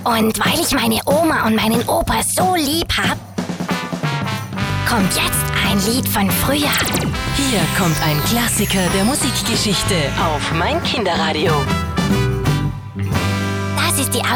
Und weil ich meine Oma und meinen Opa so lieb hab, kommt jetzt ein Lied von früher. Hier kommt ein Klassiker der Musikgeschichte auf mein Kinderradio. Das ist die